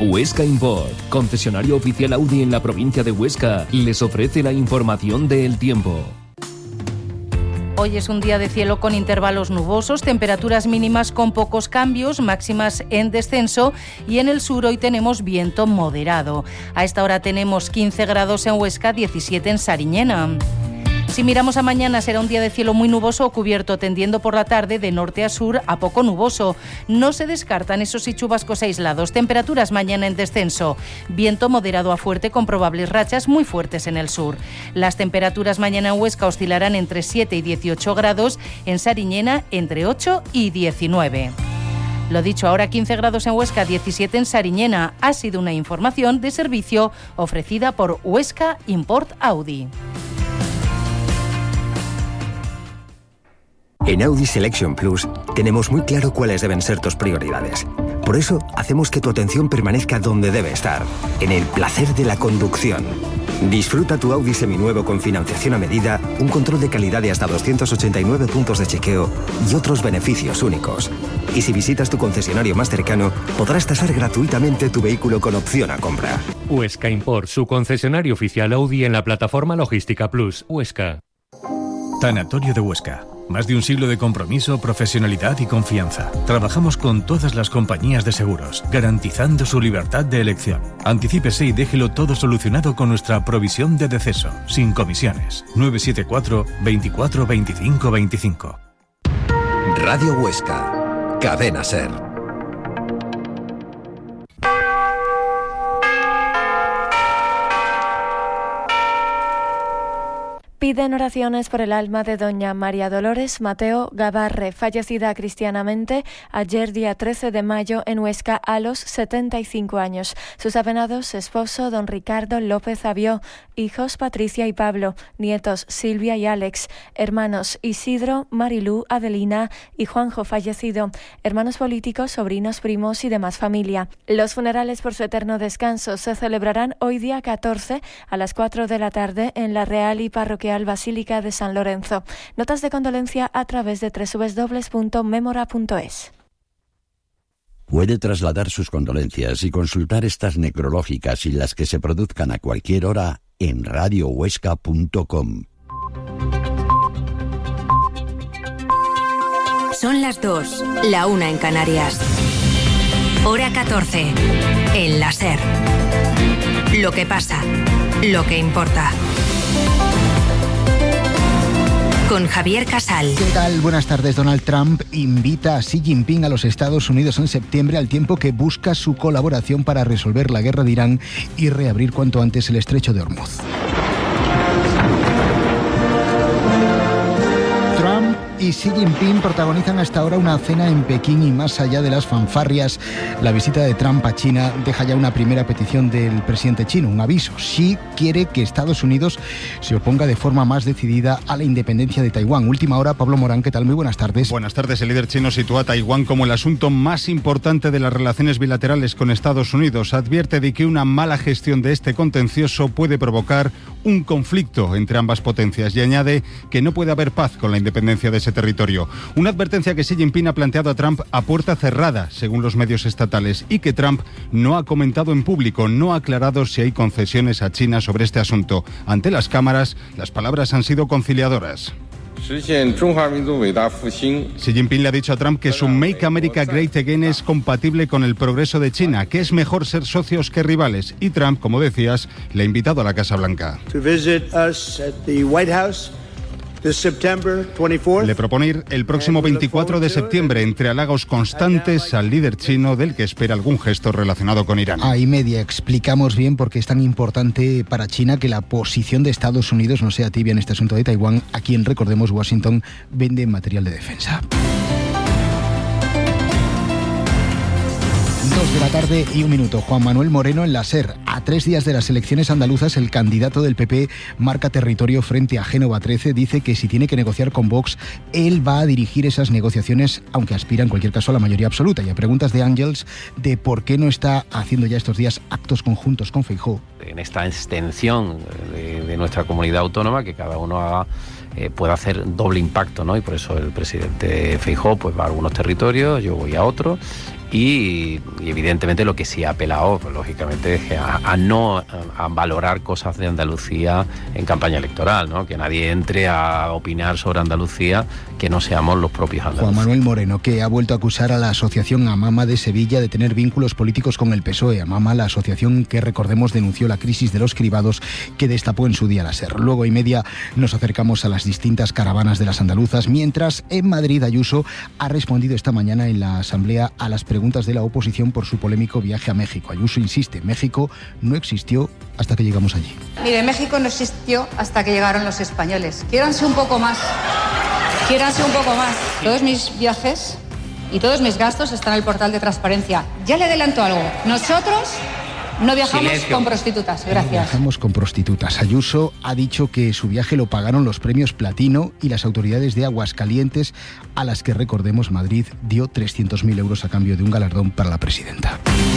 Huesca Import, concesionario oficial Audi en la provincia de Huesca, les ofrece la información del tiempo. Hoy es un día de cielo con intervalos nubosos, temperaturas mínimas con pocos cambios, máximas en descenso, y en el sur hoy tenemos viento moderado. A esta hora tenemos 15 grados en Huesca, 17 en Sariñena. Si miramos a mañana, será un día de cielo muy nuboso o cubierto, tendiendo por la tarde de norte a sur a poco nuboso. No se descartan esos chubascos aislados. Temperaturas mañana en descenso. Viento moderado a fuerte con probables rachas muy fuertes en el sur. Las temperaturas mañana en Huesca oscilarán entre 7 y 18 grados, en Sariñena entre 8 y 19. Lo dicho, ahora 15 grados en Huesca, 17 en Sariñena. Ha sido una información de servicio ofrecida por Huesca Import Audi. En Audi Selection Plus tenemos muy claro cuáles deben ser tus prioridades. Por eso hacemos que tu atención permanezca donde debe estar, en el placer de la conducción. Disfruta tu Audi seminuevo con financiación a medida, un control de calidad de hasta 289 puntos de chequeo y otros beneficios únicos. Y si visitas tu concesionario más cercano, podrás tasar gratuitamente tu vehículo con opción a compra. Huesca Import, su concesionario oficial Audi en la plataforma Logística Plus, Huesca. Tanatorio de Huesca. Más de un siglo de compromiso, profesionalidad y confianza. Trabajamos con todas las compañías de seguros, garantizando su libertad de elección. Anticípese y déjelo todo solucionado con nuestra provisión de deceso, sin comisiones. 974 24 25 25. Radio Huesca. Cadena SER. Piden oraciones por el alma de doña María Dolores Mateo Gabarre, fallecida cristianamente ayer día 13 de mayo en Huesca a los 75 años. Sus avenados, esposo don Ricardo López Avió, hijos Patricia y Pablo, nietos Silvia y Alex, hermanos Isidro, Marilú, Adelina y Juanjo fallecido, hermanos políticos, sobrinos, primos y demás familia. Los funerales por su eterno descanso se celebrarán hoy día 14 a las 4 de la tarde en la Real y Parroquial Basílica de San Lorenzo. Notas de condolencia a través de www.memora.es. Puede trasladar sus condolencias y consultar estas necrológicas y las que se produzcan a cualquier hora en radiohuesca.com. Son las 2, la 1 en Canarias. Hora 14, en la SER. Lo que pasa, lo que importa. Con Javier Casal. ¿Qué tal? Buenas tardes. Donald Trump invita a Xi Jinping a los Estados Unidos en septiembre, al tiempo que busca su colaboración para resolver la guerra de Irán y reabrir cuanto antes el estrecho de Hormuz. Trump y Xi Jinping protagonizan hasta ahora una cena en Pekín y más allá de las fanfarrias, la visita de Trump a China deja ya una primera petición del presidente chino, un aviso. Xi quiere que Estados Unidos se oponga de forma más decidida a la independencia de Taiwán. Última hora, Pablo Morán, ¿qué tal? Muy buenas tardes. Buenas tardes. El líder chino sitúa a Taiwán como el asunto más importante de las relaciones bilaterales con Estados Unidos. Advierte de que una mala gestión de este contencioso puede provocar un conflicto entre ambas potencias y añade que no puede haber paz con la independencia de ese territorio. Una advertencia que Xi Jinping ha planteado a Trump a puerta cerrada, según los medios estatales, y que Trump no ha comentado en público, no ha aclarado si hay concesiones a China sobre este asunto. Ante las cámaras, las palabras han sido conciliadoras. Xi Jinping le ha dicho a Trump que su Make America Great Again es compatible con el progreso de China, que es mejor ser socios que rivales. Y Trump, como decías, le ha invitado a la Casa Blanca. Le propone ir el próximo 24 de septiembre, entre halagos constantes al líder chino, del que espera algún gesto relacionado con Irán. Ahí media explicamos bien por qué es tan importante para China que la posición de Estados Unidos no sea tibia en este asunto de Taiwán, a quien, recordemos, Washington vende material de defensa. 2 de la tarde y 1 minuto. Juan Manuel Moreno en la SER. A 3 días de las elecciones andaluzas, el candidato del PP marca territorio frente a Génova 13. Dice que si tiene que negociar con Vox, él va a dirigir esas negociaciones, aunque aspira en cualquier caso a la mayoría absoluta. Y a preguntas de Ángels de por qué no está haciendo ya estos días actos conjuntos con Feijóo. En esta extensión de nuestra comunidad autónoma, que cada uno haga puede hacer doble impacto, ¿no? Y por eso el presidente Feijóo pues va a algunos territorios, yo voy a otros, Y evidentemente lo que sí ha apelado, pues, lógicamente, es a valorar cosas de Andalucía en campaña electoral, ¿no? Que nadie entre a opinar sobre Andalucía que no seamos los propios andaluces. Juan Manuel Moreno, que ha vuelto a acusar a la asociación Amama de Sevilla de tener vínculos políticos con el PSOE. Amama, la asociación que, recordemos, denunció la crisis de los cribados que destapó en su día la SER. Luego y media nos acercamos a las distintas caravanas de las andaluzas, mientras en Madrid Ayuso ha respondido esta mañana en la Asamblea a las preguntas de la oposición por su polémico viaje a México. Ayuso insiste, México no existió hasta que llegamos allí. Mire, México no existió hasta que llegaron los españoles. Quiéranse un poco más. Todos mis viajes y todos mis gastos están en el portal de transparencia. Ya le adelanto algo. Nosotros no viajamos con prostitutas. Gracias. No viajamos con prostitutas. Ayuso ha dicho que su viaje lo pagaron los premios Platino y las autoridades de Aguascalientes, a las que, recordemos, Madrid dio 300.000 euros a cambio de un galardón para la presidenta.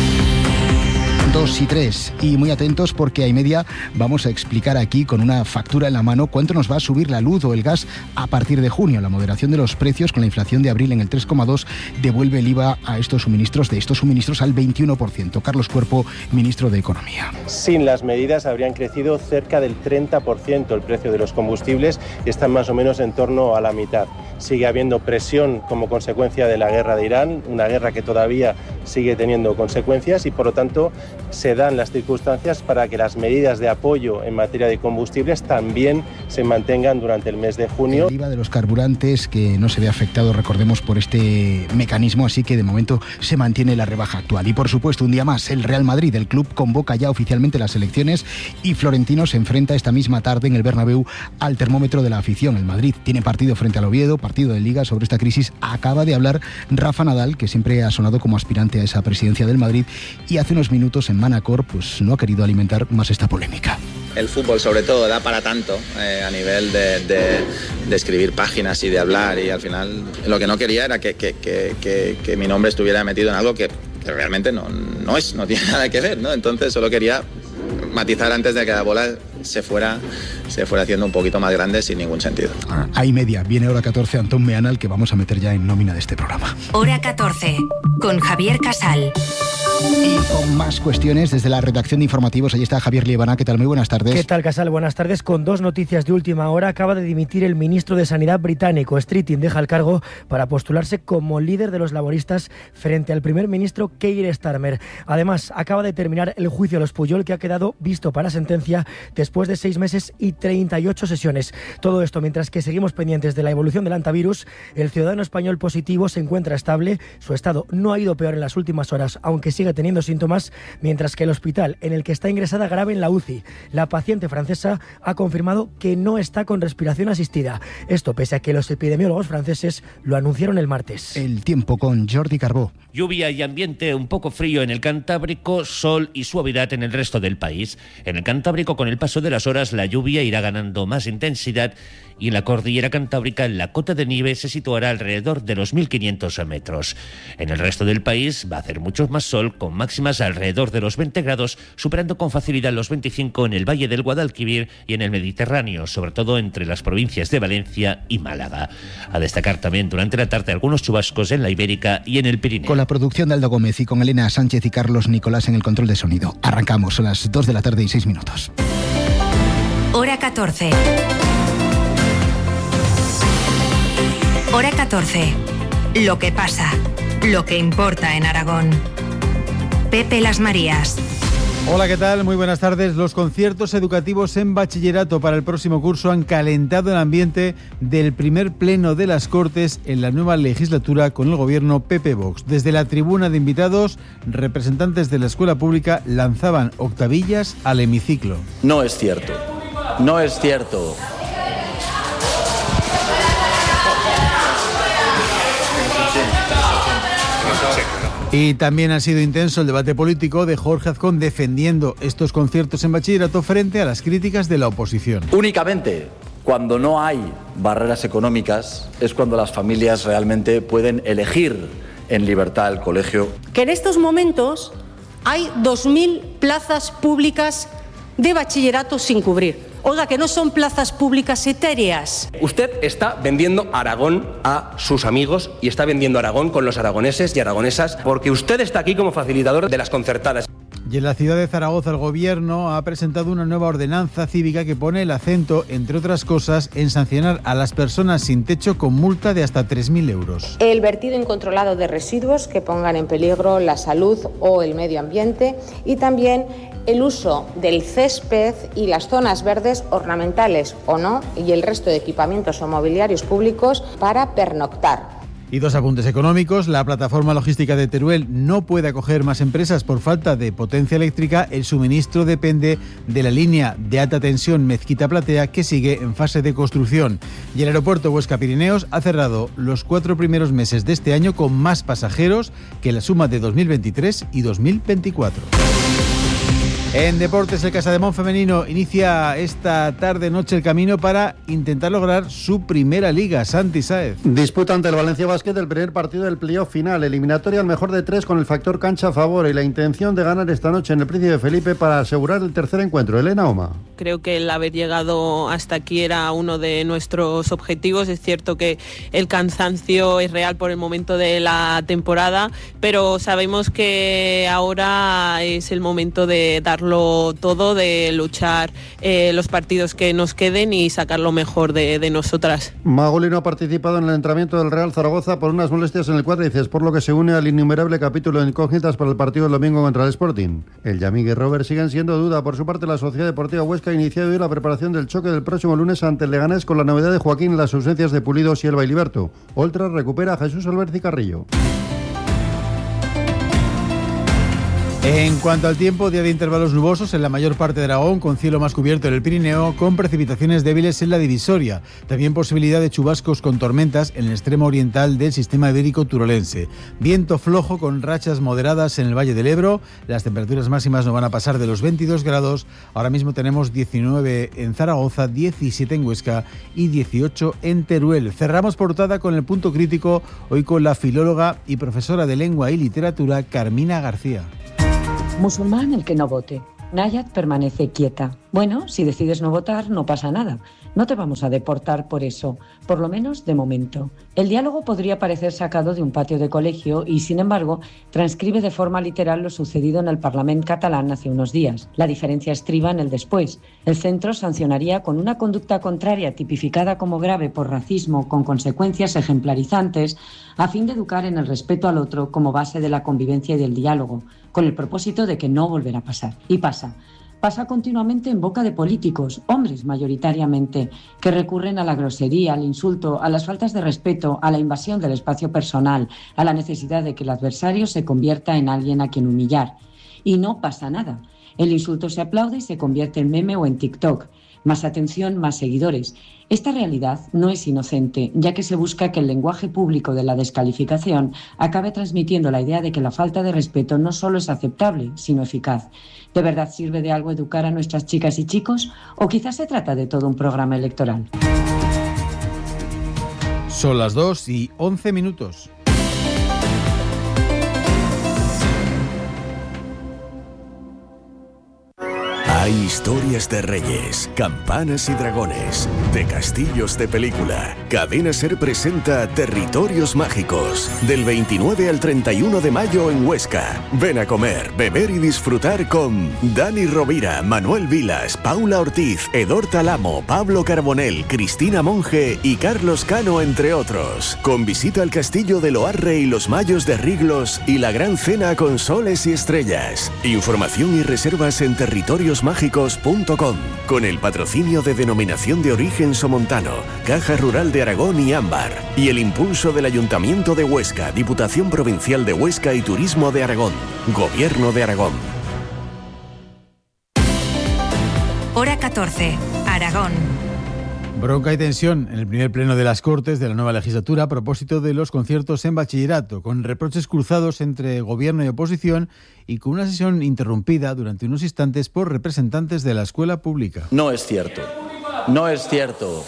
2 y 3, y muy atentos porque a y media vamos a explicar aquí con una factura en la mano cuánto nos va a subir la luz o el gas a partir de junio. La moderación de los precios con la inflación de abril en el 3,2 devuelve el IVA a estos suministros al 21%. Carlos Cuerpo, ministro de Economía. Sin las medidas habrían crecido cerca del 30% el precio de los combustibles y están más o menos en torno a la mitad. Sigue habiendo presión como consecuencia de la guerra de Irán, una guerra que todavía sigue teniendo consecuencias y por lo tanto se dan las circunstancias para que las medidas de apoyo en materia de combustibles también se mantengan durante el mes de junio. El IVA de los carburantes que no se ve afectado, recordemos, por este mecanismo, así que de momento se mantiene la rebaja actual. Y por supuesto, un día más, el Real Madrid, el club, convoca ya oficialmente las elecciones y Florentino se enfrenta esta misma tarde en el Bernabéu al termómetro de la afición. El Madrid tiene partido frente al Oviedo, partido de Liga. Sobre esta crisis acaba de hablar Rafa Nadal, que siempre ha sonado como aspirante a esa presidencia del Madrid, y hace unos minutos en Manacor pues no ha querido alimentar más esta polémica. El fútbol sobre todo da para tanto a nivel de escribir páginas y de hablar, y al final lo que no quería era que mi nombre estuviera metido en algo que realmente no tiene nada que ver, ¿no? Entonces solo quería matizar antes de que la bola se fuera haciendo un poquito más grande sin ningún sentido. A y media, viene hora 14, Antón Meana, al que vamos a meter ya en nómina de este programa. Hora 14, con Javier Casal. Y con más cuestiones desde la redacción de informativos, ahí está Javier Liebana. ¿Qué tal? Muy buenas tardes. ¿Qué tal, Casal? Buenas tardes. Con dos noticias de última hora. Acaba de dimitir el ministro de Sanidad británico. Streeting deja el cargo para postularse como líder de los laboristas frente al primer ministro Keir Starmer. Además, acaba de terminar el juicio a los Puyol, que ha quedado visto para sentencia después de 6 meses y 38 sesiones. Todo esto mientras que seguimos pendientes de la evolución del antivirus. El ciudadano español positivo se encuentra estable. Su estado no ha ido peor en las últimas horas, aunque sigue teniendo síntomas, mientras que el hospital en el que está ingresada grave en la UCI, la paciente francesa, ha confirmado que no está con respiración asistida. Esto pese a que los epidemiólogos franceses lo anunciaron el martes. El tiempo con Jordi Carbó. Lluvia y ambiente un poco frío en el Cantábrico, sol y suavidad en el resto del país. En el Cantábrico, con el paso de las horas, la lluvia irá ganando más intensidad y en la cordillera cantábrica la cota de nieve se situará alrededor de los 1.500 metros. En el resto del país va a hacer mucho más sol, con máximas alrededor de los 20 grados, superando con facilidad los 25 en el Valle del Guadalquivir y en el Mediterráneo, sobre todo entre las provincias de Valencia y Málaga. A destacar también durante la tarde algunos chubascos en la Ibérica y en el Pirineo. Con la producción de Aldo Gómez y con Elena Sánchez y Carlos Nicolás en el control de sonido. Arrancamos a las 2 de la tarde y 6 minutos. Hora 14. Hora 14. Lo que pasa, lo que importa en Aragón. Pepe Las Marías. Hola, ¿qué tal? Muy buenas tardes. Los conciertos educativos en bachillerato para el próximo curso han calentado el ambiente del primer pleno de las Cortes en la nueva legislatura con el gobierno PP-Vox. Desde la tribuna de invitados, representantes de la escuela pública lanzaban octavillas al hemiciclo. No es cierto. No es cierto. Y también ha sido intenso el debate político de Jorge Azcón defendiendo estos conciertos en bachillerato frente a las críticas de la oposición. Únicamente cuando no hay barreras económicas es cuando las familias realmente pueden elegir en libertad el colegio. Que en estos momentos hay 2.000 plazas públicas de bachillerato sin cubrir. Oiga, que no son plazas públicas etéreas. Usted está vendiendo Aragón a sus amigos y está vendiendo Aragón con los aragoneses y aragonesas porque usted está aquí como facilitador de las concertadas. Y en la ciudad de Zaragoza el Gobierno ha presentado una nueva ordenanza cívica que pone el acento, entre otras cosas, en sancionar a las personas sin techo con multa de hasta 3.000 euros. El vertido incontrolado de residuos que pongan en peligro la salud o el medio ambiente y también el uso del césped y las zonas verdes ornamentales o no y el resto de equipamientos o mobiliarios públicos para pernoctar. Y dos apuntes económicos. La plataforma logística de Teruel no puede acoger más empresas por falta de potencia eléctrica. El suministro depende de la línea de alta tensión Mezquita-Platea, que sigue en fase de construcción. Y el aeropuerto Huesca-Pirineos ha cerrado los 4 primeros meses de este año con más pasajeros que la suma de 2023 y 2024. En deportes, el Casademont femenino inicia esta tarde-noche el camino para intentar lograr su primera liga. Santi Sáez. Disputa ante el Valencia Basket el primer partido del playoff final, eliminatoria al mejor de 3 con el factor cancha a favor y la intención de ganar esta noche en el Príncipe Felipe para asegurar el tercer encuentro. Elena Oma. Creo que el haber llegado hasta aquí era uno de nuestros objetivos. Es cierto que el cansancio es real por el momento de la temporada, pero sabemos que ahora es el momento de darlo todo, de luchar los partidos que nos queden y sacar lo mejor de nosotras. Magolino ha participado en el entrenamiento del Real Zaragoza por unas molestias en el cuádriceps, por lo que se une al innumerable capítulo de incógnitas para el partido del domingo contra el Sporting. El Yamig y Robert siguen siendo duda. Por su parte, la Sociedad Deportiva Huesca ha iniciado hoy la preparación del choque del próximo lunes ante el Leganés con la novedad de Joaquín en las ausencias de Pulido, Sielva y Liberto. Oltra recupera a Jesús Alberti Carrillo. En cuanto al tiempo, día de intervalos nubosos en la mayor parte de Aragón, con cielo más cubierto en el Pirineo, con precipitaciones débiles en la divisoria. También posibilidad de chubascos con tormentas en el extremo oriental del sistema ibérico turolense. Viento flojo con rachas moderadas en el Valle del Ebro. Las temperaturas máximas no van a pasar de los 22 grados. Ahora mismo tenemos 19 en Zaragoza, 17 en Huesca y 18 en Teruel. Cerramos portada con el punto crítico, hoy con la filóloga y profesora de lengua y literatura Carmina García. Musulmán el que no vote. Nayat permanece quieta. Bueno, si decides no votar, no pasa nada. No te vamos a deportar por eso, por lo menos de momento. El diálogo podría parecer sacado de un patio de colegio y, sin embargo, transcribe de forma literal lo sucedido en el Parlamento catalán hace unos días. La diferencia estriba en el después. El centro sancionaría con una conducta contraria tipificada como grave por racismo con consecuencias ejemplarizantes a fin de educar en el respeto al otro como base de la convivencia y del diálogo, con el propósito de que no volverá a pasar. Y pasa continuamente en boca de políticos, hombres mayoritariamente, que recurren a la grosería, al insulto, a las faltas de respeto, a la invasión del espacio personal, a la necesidad de que el adversario se convierta en alguien a quien humillar. Y no pasa nada. El insulto se aplaude y se convierte en meme o en TikTok. Más atención, más seguidores. Esta realidad no es inocente, ya que se busca que el lenguaje público de la descalificación acabe transmitiendo la idea de que la falta de respeto no solo es aceptable, sino eficaz. ¿De verdad sirve de algo educar a nuestras chicas y chicos? ¿O quizás se trata de todo un programa electoral? Son las 2:11. Hay historias de reyes, campanas y dragones, de castillos de película. Cadena SER presenta Territorios Mágicos, del 29 al 31 de mayo en Huesca. Ven a comer, beber y disfrutar con Dani Rovira, Manuel Vilas, Paula Ortiz, Edor Talamo, Pablo Carbonell, Cristina Monge y Carlos Cano, entre otros. Con visita al castillo de Loarre y los Mayos de Riglos y la gran cena con soles y estrellas. Información y reservas en territoriosmágicos.com, con el patrocinio de Denominación de Origen Somontano, Caja Rural de Aragón y Ámbar, y el impulso del Ayuntamiento de Huesca, Diputación Provincial de Huesca y Turismo de Aragón, Gobierno de Aragón. Hora 14, Aragón. Bronca y tensión en el primer pleno de las Cortes de la nueva legislatura a propósito de los conciertos en bachillerato, con reproches cruzados entre gobierno y oposición y con una sesión interrumpida durante unos instantes por representantes de la escuela pública. No es cierto. No es cierto.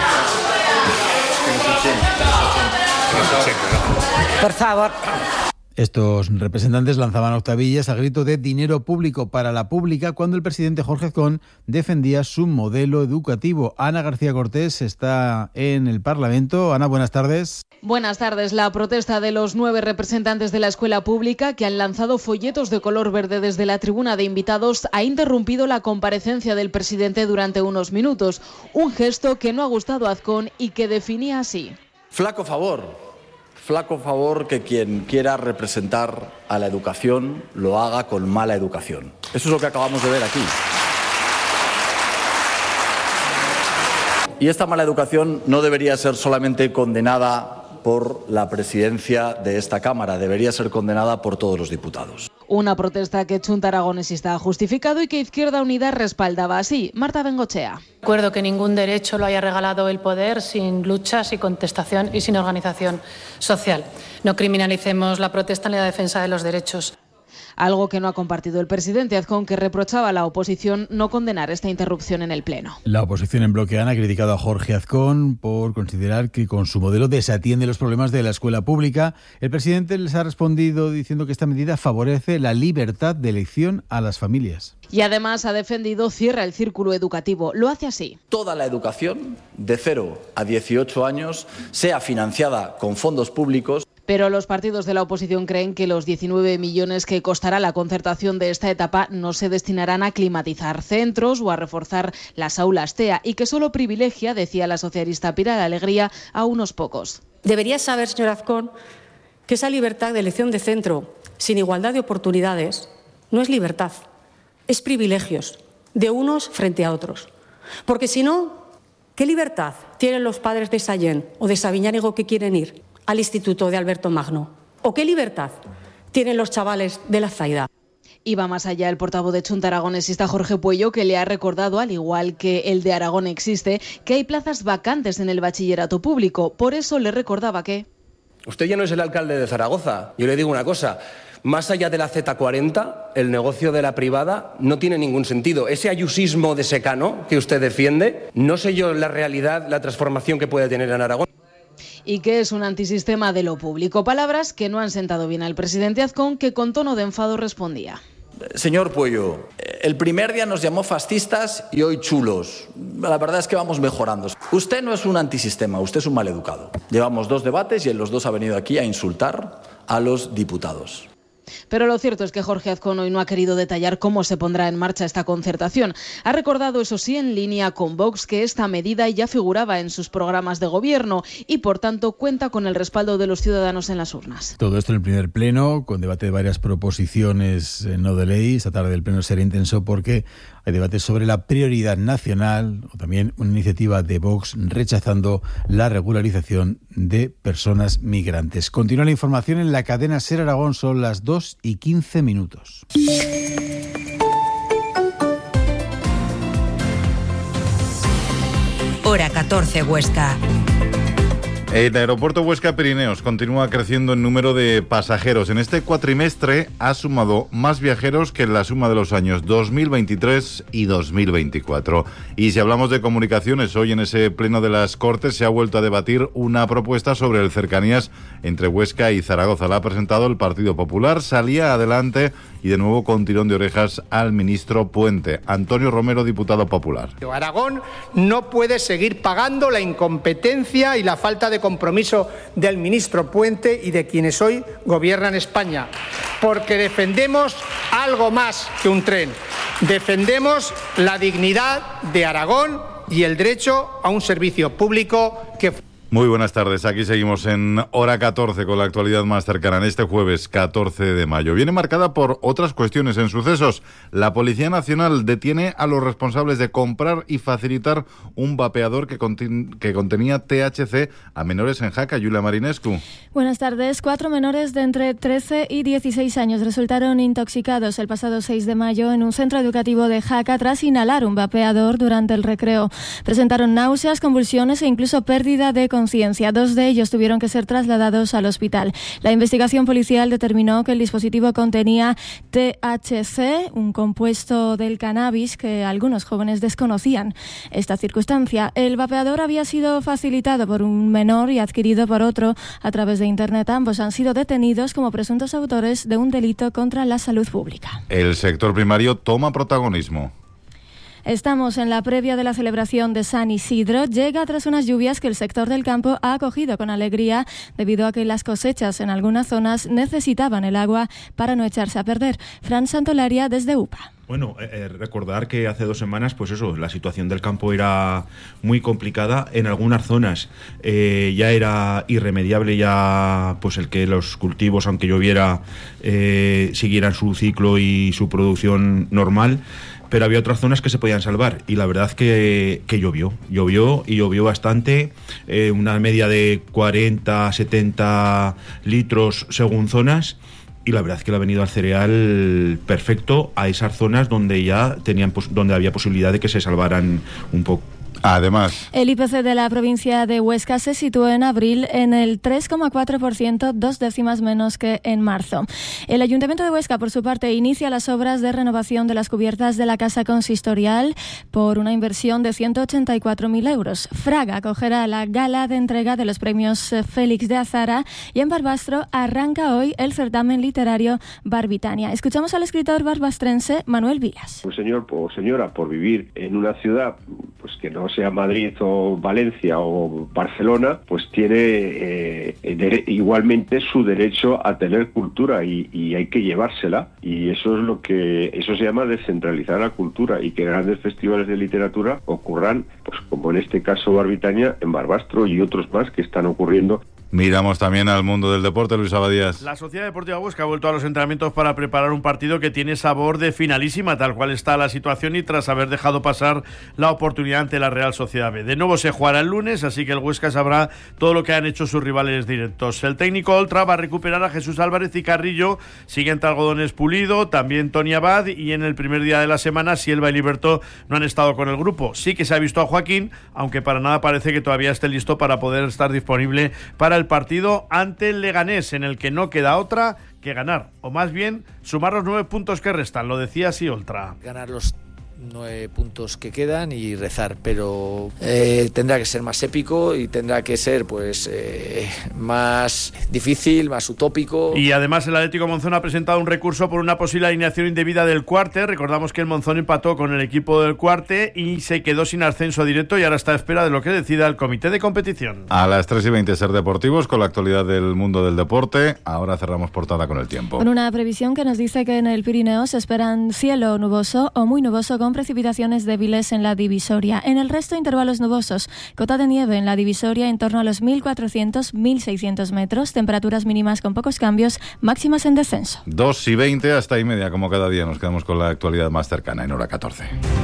Por favor. Estos representantes lanzaban octavillas al grito de dinero público para la pública cuando el presidente Jorge Azcón defendía su modelo educativo. Ana García Cortés está en el Parlamento. Ana, buenas tardes. Buenas tardes. La protesta de los 9 representantes de la escuela pública que han lanzado folletos de color verde desde la tribuna de invitados ha interrumpido la comparecencia del presidente durante unos minutos. Un gesto que no ha gustado a Azcón y que definía así. Flaco favor que quien quiera representar a la educación lo haga con mala educación. Eso es lo que acabamos de ver aquí. Y esta mala educación no debería ser solamente condenada por la presidencia de esta Cámara, debería ser condenada por todos los diputados. Una protesta que Chunta Aragonesista ha justificado y que Izquierda Unida respaldaba así. Marta Bengochea. Recuerdo que ningún derecho lo haya regalado el poder sin lucha, sin contestación y sin organización social. No criminalicemos la protesta ni la defensa de los derechos. Algo que no ha compartido el presidente Azcón, que reprochaba a la oposición no condenar esta interrupción en el Pleno. La oposición en bloque ha criticado a Jorge Azcón por considerar que con su modelo desatiende los problemas de la escuela pública. El presidente les ha respondido diciendo que esta medida favorece la libertad de elección a las familias. Y además ha defendido cierra el círculo educativo. Lo hace así. Toda la educación de 0 a 18 años sea financiada con fondos públicos. Pero los partidos de la oposición creen que los 19 millones que costará la concertación de esta etapa no se destinarán a climatizar centros o a reforzar las aulas TEA y que solo privilegia, decía la socialista Pilar Alegría, a unos pocos. Debería saber, señor Azcón, que esa libertad de elección de centro sin igualdad de oportunidades no es libertad, es privilegios de unos frente a otros. Porque si no, ¿qué libertad tienen los padres de Sallent o de Sabiñánigo que quieren ir al Instituto de Alberto Magno? ¿O qué libertad tienen los chavales de la Zaida? Y va más allá el portavoz de Chunta Aragonesista Jorge Puello, que le ha recordado, al igual que el de Aragón existe, que hay plazas vacantes en el bachillerato público. Por eso le recordaba que... Usted ya no es el alcalde de Zaragoza. Yo le digo una cosa. Más allá de la Z40, el negocio de la privada no tiene ningún sentido. Ese ayusismo de secano que usted defiende, no sé yo la realidad, la transformación que puede tener en Aragón. Y que es un antisistema de lo público. Palabras que no han sentado bien al presidente Azcón, que con tono de enfado respondía. Señor Puello, el primer día nos llamó fascistas y hoy chulos. La verdad es que vamos mejorando. Usted no es un antisistema, usted es un maleducado. Llevamos 2 debates y en los 2 ha venido aquí a insultar a los diputados. Pero lo cierto es que Jorge Azcón hoy no ha querido detallar cómo se pondrá en marcha esta concertación. Ha recordado, eso sí, en línea con Vox, que esta medida ya figuraba en sus programas de gobierno y, por tanto, cuenta con el respaldo de los ciudadanos en las urnas. Todo esto en el primer pleno, con debate de varias proposiciones no de ley. Esta tarde el pleno será intenso porque hay debates sobre la prioridad nacional o también una iniciativa de Vox rechazando la regularización de personas migrantes. Continúa la información en la cadena SER Aragón. Son las 2:15. Hora 14 Huesca. El aeropuerto Huesca Pirineos continúa creciendo en número de pasajeros. En este cuatrimestre ha sumado más viajeros que en la suma de los años 2023 y 2024. Y si hablamos de comunicaciones, hoy en ese pleno de las Cortes se ha vuelto a debatir una propuesta sobre el cercanías entre Huesca y Zaragoza. La ha presentado el Partido Popular, salía adelante y de nuevo con tirón de orejas al ministro Puente. Antonio Romero, diputado popular. Aragón no puede seguir pagando la incompetencia y la falta de compromiso del ministro Puente y de quienes hoy gobiernan España, porque defendemos algo más que un tren. Defendemos la dignidad de Aragón y el derecho a un servicio público que... Muy buenas tardes, aquí seguimos en Hora 14 con la actualidad más cercana en este jueves 14 de mayo. Viene marcada por otras cuestiones en sucesos. La Policía Nacional detiene a los responsables de comprar y facilitar un vapeador que contenía THC a menores en Jaca. Yulia Marinescu. Buenas tardes. 4 menores de entre 13 y 16 años resultaron intoxicados el pasado 6 de mayo en un centro educativo de Jaca tras inhalar un vapeador durante el recreo. Presentaron náuseas, convulsiones e incluso pérdida de conciencia. 2 de ellos tuvieron que ser trasladados al hospital. La investigación policial determinó que el dispositivo contenía THC, un compuesto del cannabis que algunos jóvenes desconocían. Esta circunstancia, el vapeador había sido facilitado por un menor y adquirido por otro a través de Internet. Ambos han sido detenidos como presuntos autores de un delito contra la salud pública. El sector primario toma protagonismo. Estamos en la previa de la celebración de San Isidro. Llega tras unas lluvias que el sector del campo ha acogido con alegría debido a que las cosechas en algunas zonas necesitaban el agua para no echarse a perder. Fran Santolaria desde UPA. Bueno, recordar que hace 2 semanas, pues eso, la situación del campo era muy complicada. En algunas zonas ya era irremediable ya pues el que los cultivos, aunque lloviera, siguieran su ciclo y su producción normal. Pero había otras zonas que se podían salvar y la verdad que llovió bastante, una media de 40, 70 litros según zonas. Y la verdad es que le ha venido al cereal perfecto a esas zonas donde ya donde había posibilidad de que se salvaran un poco. Además, el IPC de la provincia de Huesca se situó en abril en el 3,4%, 2 décimas menos que en marzo. El Ayuntamiento de Huesca, por su parte, inicia las obras de renovación de las cubiertas de la Casa Consistorial por una inversión de 184.000 euros. Fraga acogerá la gala de entrega de los premios Félix de Azara y en Barbastro arranca hoy el certamen literario Barbitania. Escuchamos al escritor barbastrense Manuel Vilas. Un señor o señora, por vivir en una ciudad pues que no sea Madrid o Valencia o Barcelona, pues tiene igualmente su derecho a tener cultura y hay que llevársela, y eso se llama descentralizar la cultura, y que grandes festivales de literatura ocurran, pues como en este caso Barbitania, en Barbastro y otros más que están ocurriendo. Miramos también al mundo del deporte, Luis Abadías. La Sociedad Deportiva Huesca ha vuelto a los entrenamientos para preparar un partido que tiene sabor de finalísima, tal cual está la situación y tras haber dejado pasar la oportunidad ante la Real Sociedad B. De nuevo se jugará el lunes, así que el Huesca sabrá todo lo que han hecho sus rivales directos. El técnico Oltra va a recuperar a Jesús Álvarez y Carrillo, sigue entre Algodones Pulido, también Tony Abad, y en el primer día de la semana Silva y Liberto no han estado con el grupo. Sí que se ha visto a Joaquín, aunque para nada parece que todavía esté listo para poder estar disponible para el partido ante el Leganés, en el que no queda otra que ganar, o más bien sumar los 9 puntos que restan, lo decía así Oltra. Ganar los 9 puntos que quedan y rezar, pero tendrá que ser más épico y tendrá que ser pues más difícil, más utópico. Y además el Atlético Monzón ha presentado un recurso por una posible alineación indebida del Cuarte. Recordamos que el Monzón empató con el equipo del Cuarte y se quedó sin ascenso directo y ahora está a espera de lo que decida el comité de competición. A las 3:20 Ser Deportivos con la actualidad del mundo del deporte. Ahora cerramos portada con el tiempo. Con una previsión que nos dice que en el Pirineo se esperan cielo nuboso o muy nuboso con precipitaciones débiles en la divisoria. En el resto, intervalos nubosos. Cota de nieve en la divisoria en torno a los 1.400-1.600 metros. Temperaturas mínimas con pocos cambios, máximas en descenso. 2:20 hasta 1:30, como cada día. Nos quedamos con la actualidad más cercana en hora 14.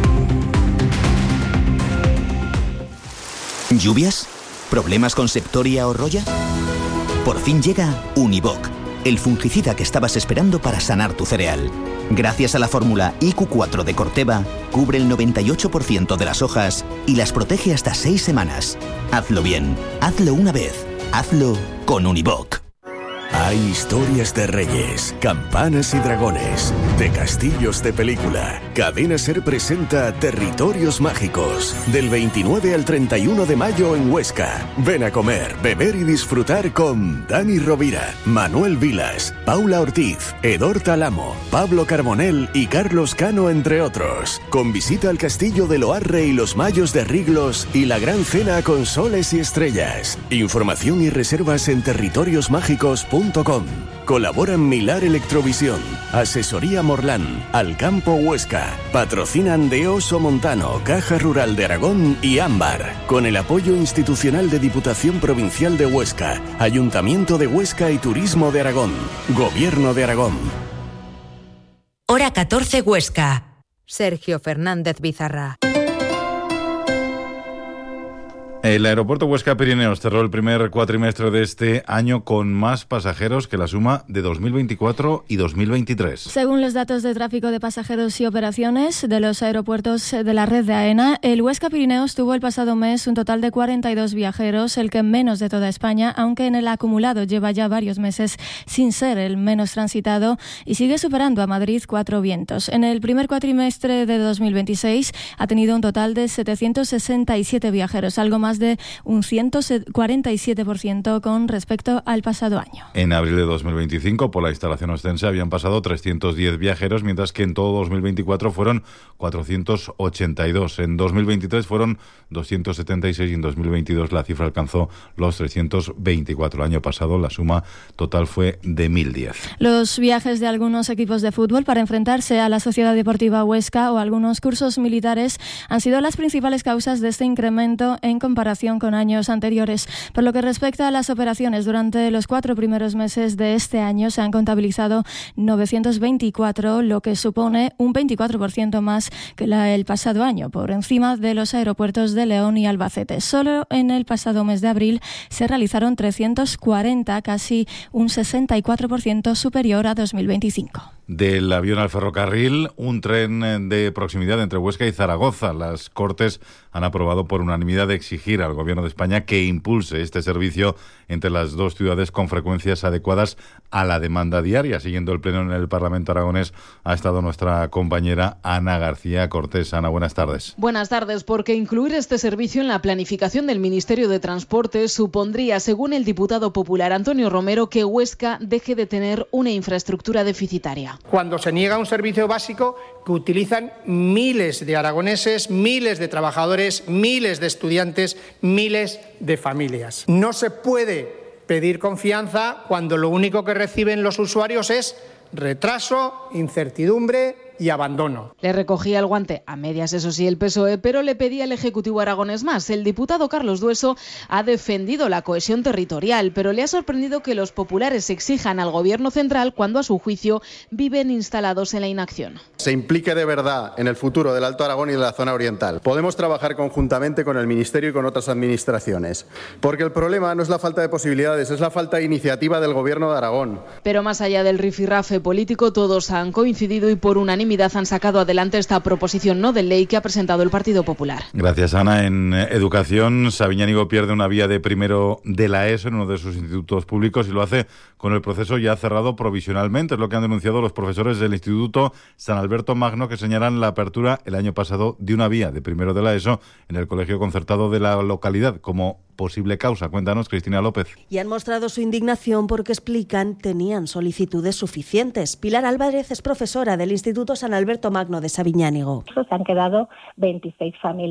¿Lluvias? ¿Problemas con Septoria o Roya? Por fin llega Univoc, el fungicida que estabas esperando para sanar tu cereal. Gracias a la fórmula IQ4 de Corteva, cubre el 98% de las hojas y las protege hasta 6 semanas. Hazlo bien, hazlo una vez, hazlo con Univoc. Hay historias de reyes, campanas y dragones, de castillos de película. Cadena Ser presenta Territorios Mágicos, del 29 al 31 de mayo en Huesca. Ven a comer, beber y disfrutar con Dani Rovira, Manuel Vilas, Paula Ortiz, Edor Talamo, Pablo Carbonell y Carlos Cano, entre otros. Con visita al castillo de Loarre y los Mayos de Riglos y la gran cena con soles y estrellas. Información y reservas en territoriosmágicos.com. Colaboran Milar Electrovisión, Asesoría Morlán, Alcampo Huesca. Patrocinan de Oso Montano, Caja Rural de Aragón y Ámbar. Con el apoyo institucional de Diputación Provincial de Huesca, Ayuntamiento de Huesca y Turismo de Aragón. Gobierno de Aragón. Hora 14 Huesca. Sergio Fernández Bizarra. El aeropuerto Huesca-Pirineos cerró el primer cuatrimestre de este año con más pasajeros que la suma de 2024 y 2023. Según los datos de tráfico de pasajeros y operaciones de los aeropuertos de la red de AENA, el Huesca-Pirineos tuvo el pasado mes un total de 42 viajeros, el que menos de toda España, aunque en el acumulado lleva ya varios meses sin ser el menos transitado y sigue superando a Madrid 4 vientos. En el primer cuatrimestre de 2026 ha tenido un total de 767 viajeros, algo más de un 147% con respecto al pasado año. En abril de 2025, por la instalación ostense, habían pasado 310 viajeros, mientras que en todo 2024 fueron 482. En 2023 fueron 276 y en 2022 la cifra alcanzó los 324. El año pasado la suma total fue de 1.010. Los viajes de algunos equipos de fútbol para enfrentarse a la Sociedad Deportiva Huesca o algunos cursos militares han sido las principales causas de este incremento en comparación con años anteriores. Por lo que respecta a las operaciones, durante los 4 primeros meses de este año se han contabilizado 924, lo que supone un 24% más que el pasado año, por encima de los aeropuertos de León y Albacete. Solo en el pasado mes de abril se realizaron 340, casi un 64% superior a 2025. Del avión al ferrocarril, un tren de proximidad entre Huesca y Zaragoza. Las Cortes han aprobado por unanimidad de exigir al Gobierno de España que impulse este servicio entre las dos ciudades con frecuencias adecuadas a la demanda diaria. Siguiendo el pleno en el Parlamento aragonés ha estado nuestra compañera Ana García Cortés. Ana, buenas tardes. Buenas tardes, porque incluir este servicio en la planificación del Ministerio de Transportes supondría, según el diputado popular Antonio Romero, que Huesca deje de tener una infraestructura deficitaria. Cuando se niega un servicio básico que utilizan miles de aragoneses, miles de trabajadores, miles de estudiantes, miles de familias. No se puede pedir confianza cuando lo único que reciben los usuarios es retraso, incertidumbre y abandono. Le recogía el guante, a medias eso sí, el PSOE, pero le pedía al Ejecutivo aragonés más. El diputado Carlos Dueso ha defendido la cohesión territorial, pero le ha sorprendido que los populares exijan al Gobierno central cuando, a su juicio, viven instalados en la inacción. Se implique de verdad en el futuro del Alto Aragón y de la zona oriental. Podemos trabajar conjuntamente con el Ministerio y con otras administraciones, porque el problema no es la falta de posibilidades, es la falta de iniciativa del Gobierno de Aragón. Pero más allá del rifirrafe político, todos han coincidido y por unanimidad han sacado adelante esta proposición no de ley que ha presentado el Partido Popular. Gracias, Ana. En educación, Sabiñánigo pierde una vía de primero de la ESO en uno de sus institutos públicos y lo hace con el proceso ya cerrado provisionalmente. Es lo que han denunciado los profesores del Instituto San Alberto Magno, que señalan la apertura el año pasado de una vía de primero de la ESO en el colegio concertado de la localidad como posible causa. Cuéntanos, Cristina López. Y han mostrado su indignación porque, explican, tenían solicitudes suficientes. Pilar Álvarez es profesora del Instituto San Alberto Magno de Sabiñánigo. Se han quedado 26 familias